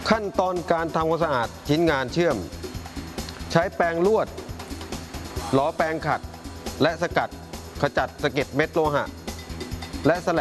ขั้นตอนการทำความสะอาดชิ้นงานเชื่อมใช้แปรงลวดล้อแปรงขัดและสกัดขจัดสะเก็ดเม็ดโลหะและแสล